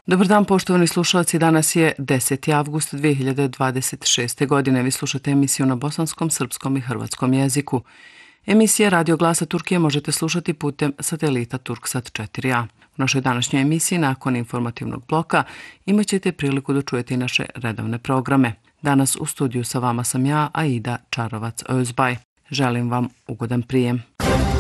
Dobar dan, poštovani slušalci. Danas je 10. avgust 2026. godine. Vi slušate emisiju na bosanskom, srpskom i hrvatskom jeziku. Emisija Radio Glasa Turkije možete slušati putem satelita Turksat 4a. U našoj današnjoj emisiji, nakon informativnog bloka, imat ćete priliku da čujete i naše redovne programe. Danas u studiju sa vama sam ja, Aida Čarovac-Özbaj. Želim vam ugodan prijem.